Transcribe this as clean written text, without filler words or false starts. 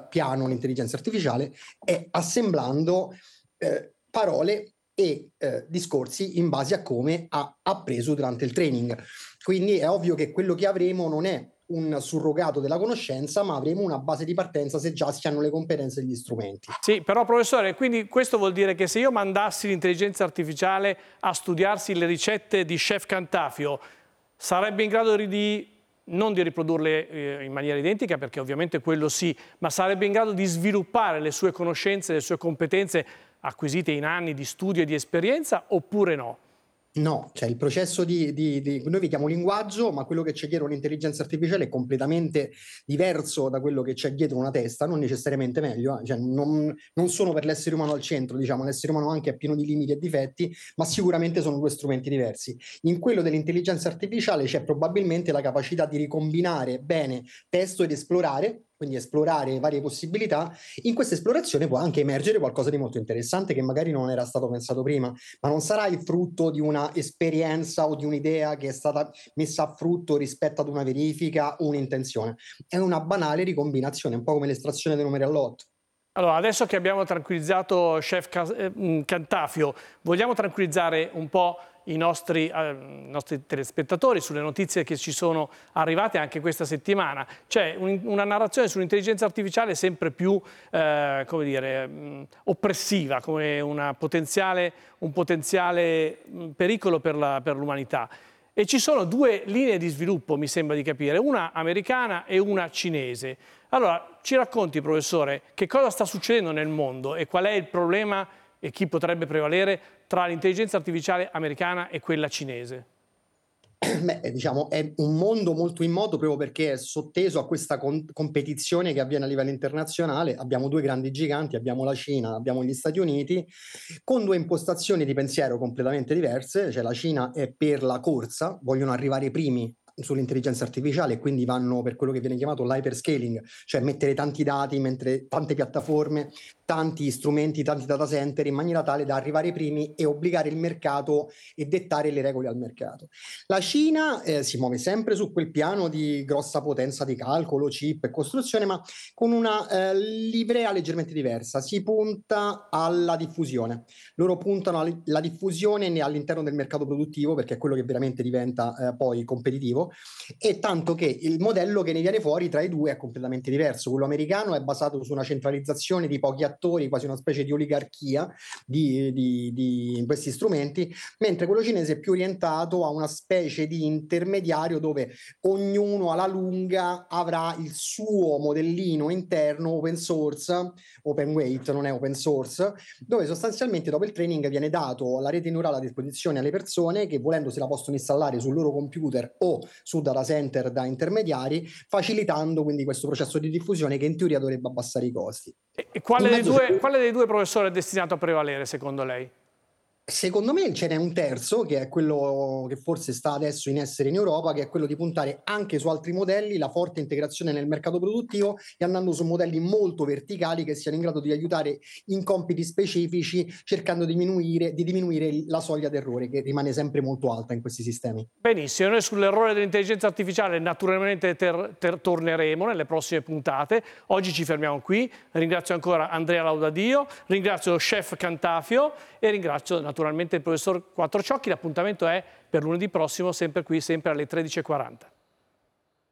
piano l'intelligenza artificiale è assemblando parole e discorsi in base a come ha appreso durante il training. Quindi è ovvio che quello che avremo non è un surrogato della conoscenza, ma avremo una base di partenza se già si hanno le competenze e gli strumenti. Sì, però professore, quindi questo vuol dire che se io mandassi l'intelligenza artificiale a studiarsi le ricette di Chef Cantafio, sarebbe in grado non di riprodurle in maniera identica, perché ovviamente quello sì, ma sarebbe in grado di sviluppare le sue conoscenze, le sue competenze acquisite in anni di studio e di esperienza, oppure no? No, cioè il processo noi vediamo linguaggio, ma quello che c'è dietro un'intelligenza artificiale è completamente diverso da quello che c'è dietro una testa, non necessariamente meglio, cioè non sono per l'essere umano al centro, diciamo, l'essere umano anche è pieno di limiti e difetti, ma sicuramente sono due strumenti diversi. In quello dell'intelligenza artificiale c'è probabilmente la capacità di ricombinare bene testo ed esplorare, quindi esplorare varie possibilità. In questa esplorazione può anche emergere qualcosa di molto interessante che magari non era stato pensato prima, ma non sarà il frutto di una esperienza o di un'idea che è stata messa a frutto rispetto ad una verifica o un'intenzione. È una banale ricombinazione, un po' come l'estrazione dei numeri all'otto. Allora, adesso che abbiamo tranquillizzato Chef Cantafio, vogliamo tranquillizzare un po' i nostri telespettatori sulle notizie che ci sono arrivate anche questa settimana. C'è una narrazione sull'intelligenza artificiale sempre più, come dire, oppressiva, come un potenziale pericolo per l'umanità. E ci sono due linee di sviluppo, mi sembra di capire, una americana e una cinese. Allora, ci racconti, professore, che cosa sta succedendo nel mondo e qual è il problema e chi potrebbe prevalere tra l'intelligenza artificiale americana e quella cinese? Beh, diciamo, è un mondo molto in moto proprio perché è sotteso a questa competizione che avviene a livello internazionale. Abbiamo due grandi giganti, abbiamo la Cina, abbiamo gli Stati Uniti, con due impostazioni di pensiero completamente diverse. Cioè la Cina è per la corsa, vogliono arrivare i primi sull'intelligenza artificiale e quindi vanno per quello che viene chiamato l'hyperscaling, cioè mettere tanti dati, mentre tante piattaforme, tanti strumenti, tanti data center in maniera tale da arrivare ai primi e obbligare il mercato e dettare le regole al mercato. La Cina si muove sempre su quel piano di grossa potenza di calcolo, chip e costruzione, ma con una livrea leggermente diversa. Si punta alla diffusione. Loro puntano alla diffusione all'interno del mercato produttivo, perché è quello che veramente diventa poi competitivo, e tanto che il modello che ne viene fuori tra i due è completamente diverso. Quello americano è basato su una centralizzazione di pochi attori, quasi una specie di oligarchia di questi strumenti, mentre quello cinese è più orientato a una specie di intermediario dove ognuno alla lunga avrà il suo modellino interno open source, open weight, non è open source, dove sostanzialmente dopo il training viene dato la rete neurale a disposizione alle persone che volendo se la possono installare sul loro computer o su data center da intermediari, facilitando quindi questo processo di diffusione che in teoria dovrebbe abbassare i costi. E quale dei due, professore, è destinato a prevalere secondo lei? Secondo me ce n'è un terzo, che è quello che forse sta adesso in essere in Europa, che è quello di puntare anche su altri modelli, la forte integrazione nel mercato produttivo e andando su modelli molto verticali che siano in grado di aiutare in compiti specifici, cercando di diminuire la soglia d'errore, che rimane sempre molto alta in questi sistemi. Benissimo, noi sull'errore dell'intelligenza artificiale naturalmente torneremo nelle prossime puntate. Oggi ci fermiamo qui. Ringrazio ancora Andrea Laudadio, ringrazio Chef Cantafio e ringrazio naturalmente il professor Quattrociocchi. L'appuntamento è per lunedì prossimo, sempre qui, sempre alle 13:40.